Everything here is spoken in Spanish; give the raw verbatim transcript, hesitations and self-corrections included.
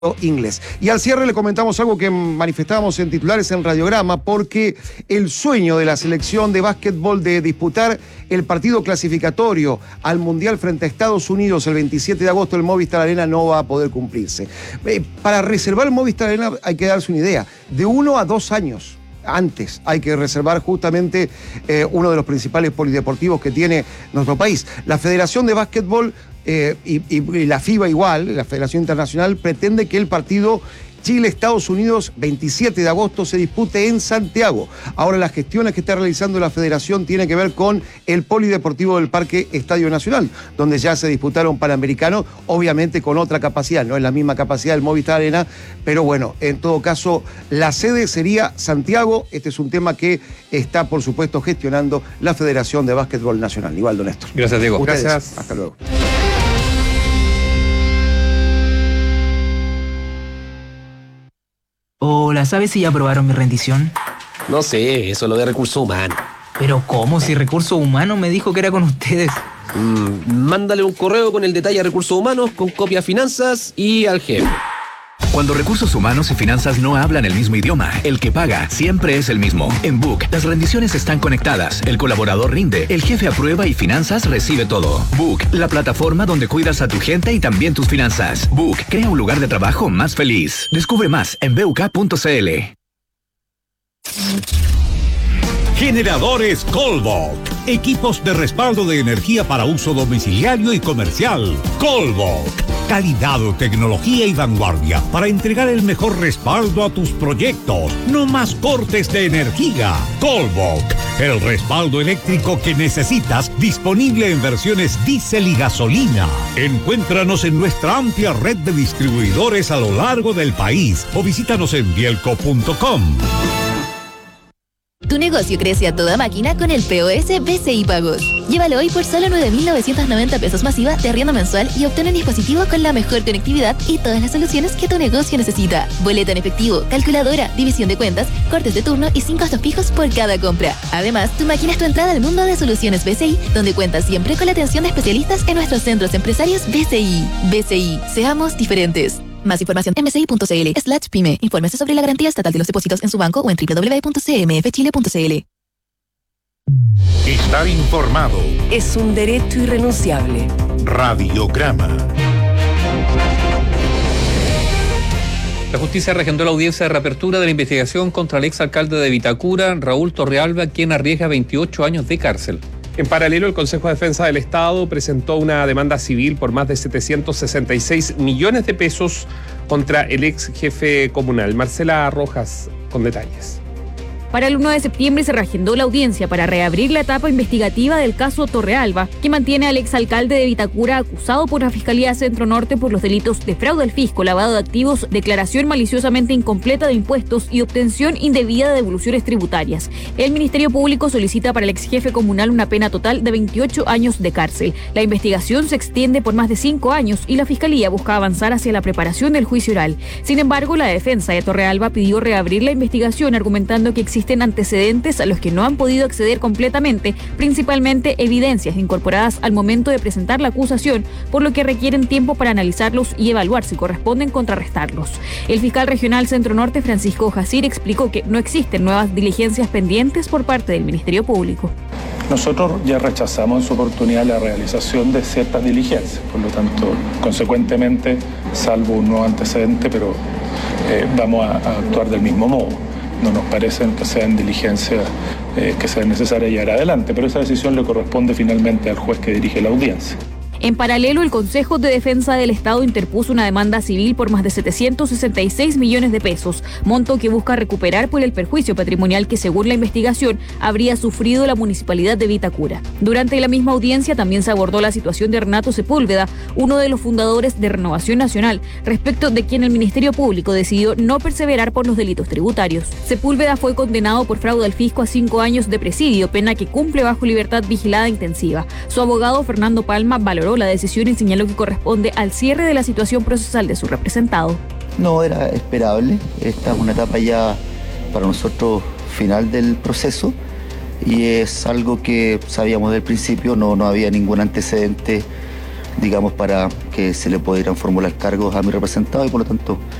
inglés. Y al cierre le comentamos algo que manifestábamos en titulares en Radiograma, porque el sueño de la selección de básquetbol de disputar el partido clasificatorio al Mundial frente a Estados Unidos el veintisiete de agosto en el Movistar Arena no va a poder cumplirse. Eh, para reservar el Movistar Arena hay que darse una idea, de uno a dos años. Antes hay que reservar justamente eh, uno de los principales polideportivos que tiene nuestro país. La Federación de Básquetbol eh, y, y, y la FIBA igual, la Federación Internacional, pretende que el partido Chile-Estados Unidos veintisiete de agosto se dispute en Santiago. Ahora las gestiones que está realizando la Federación tienen que ver con el polideportivo del Parque Estadio Nacional, donde ya se disputaron Panamericanos, obviamente con otra capacidad, no es la misma capacidad del Movistar Arena, pero bueno, en todo caso, la sede sería Santiago. Este es un tema que está, por supuesto, gestionando la Federación de Básquetbol Nacional. Nivaldo, Néstor. Gracias, Diego. Ustedes. Gracias. Hasta luego. Hola, ¿sabes si ya aprobaron mi rendición? No sé, eso es lo de recursos humanos. Pero ¿cómo? Si Recursos Humanos me dijo que era con ustedes. Mm, mándale un correo con el detalle a Recursos Humanos, con copia a Finanzas y al jefe. Cuando Recursos Humanos y Finanzas no hablan el mismo idioma, el que paga siempre es el mismo. En Book, las rendiciones están conectadas, el colaborador rinde, el jefe aprueba y Finanzas recibe todo. Book, la plataforma donde cuidas a tu gente y también tus finanzas. Book, crea un lugar de trabajo más feliz. Descubre más en b u k punto c l. Generadores Colvoc. Equipos de respaldo de energía para uso domiciliario y comercial. Colvoc. Calidad, tecnología y vanguardia para entregar el mejor respaldo a tus proyectos. No más cortes de energía. Colvoc. El respaldo eléctrico que necesitas, disponible en versiones diésel y gasolina. Encuéntranos en nuestra amplia red de distribuidores a lo largo del país o visítanos en bielco punto com. Tu negocio crece a toda máquina con el P O S B C I Pagos. Llévalo hoy por solo nueve mil novecientos noventa pesos masiva de arriendo mensual y obtén un dispositivo con la mejor conectividad y todas las soluciones que tu negocio necesita. Boleta en efectivo, calculadora, división de cuentas, cortes de turno y sin costos fijos por cada compra. Además, tu máquina es tu entrada al mundo de soluciones B C I, donde cuentas siempre con la atención de especialistas en nuestros centros empresarios B C I. B C I, seamos diferentes. Más información en bci.cl slash pyme. Infórmese sobre la garantía estatal de los depósitos en su banco o en doble u doble u doble u punto c m f chile punto c l. Estar informado. Es un derecho irrenunciable. Radiograma. La justicia reagendó la audiencia de reapertura de la investigación contra el exalcalde de Vitacura, Raúl Torrealba, quien arriesga veintiocho años de cárcel. En paralelo, el Consejo de Defensa del Estado presentó una demanda civil por más de setecientos sesenta y seis millones de pesos contra el ex jefe comunal. Marcela Rojas, con detalles. Para el uno de septiembre se reagendó la audiencia para reabrir la etapa investigativa del caso Torrealba, que mantiene al exalcalde de Vitacura acusado por la Fiscalía Centro Norte por los delitos de fraude al fisco, lavado de activos, declaración maliciosamente incompleta de impuestos y obtención indebida de devoluciones tributarias. El Ministerio Público solicita para el ex jefe comunal una pena total de veintiocho años de cárcel. La investigación se extiende por más de cinco años y la Fiscalía busca avanzar hacia la preparación del juicio oral. Sin embargo, la defensa de Torrealba pidió reabrir la investigación argumentando que existe Existen antecedentes a los que no han podido acceder completamente, principalmente evidencias incorporadas al momento de presentar la acusación, por lo que requieren tiempo para analizarlos y evaluar si corresponden contrarrestarlos. El fiscal regional Centro Norte, Francisco Jacir, explicó que no existen nuevas diligencias pendientes por parte del Ministerio Público. Nosotros ya rechazamos en su oportunidad la realización de ciertas diligencias, por lo tanto, consecuentemente, salvo un nuevo antecedente, pero eh, vamos a, a actuar del mismo modo. No nos parecen que sean diligencias eh, que sean necesarias llevar adelante, pero esa decisión le corresponde finalmente al juez que dirige la audiencia. En paralelo, el Consejo de Defensa del Estado interpuso una demanda civil por más de setecientos sesenta y seis millones de pesos, monto que busca recuperar por el perjuicio patrimonial que, según la investigación, habría sufrido la municipalidad de Vitacura. Durante la misma audiencia también se abordó la situación de Renato Sepúlveda, uno de los fundadores de Renovación Nacional, respecto de quien el Ministerio Público decidió no perseverar por los delitos tributarios. Sepúlveda fue condenado por fraude al fisco a cinco años de presidio, pena que cumple bajo libertad vigilada intensiva. Su abogado, Fernando Palma, valoró la decisión y señaló que corresponde al cierre de la situación procesal de su representado. No era esperable, esta es una etapa ya para nosotros final del proceso y es algo que sabíamos del principio, no, no había ningún antecedente digamos, para que se le pudieran formular cargos a mi representado y por lo tanto